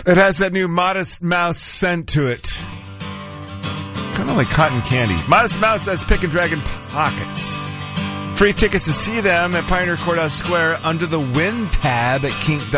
It has that new Modest Mouse scent to it. Kind of like cotton candy. Modest Mouse has Pick and Dragon pockets. Free tickets to see them at Pioneer Courthouse Square under the Win tab at kink.com.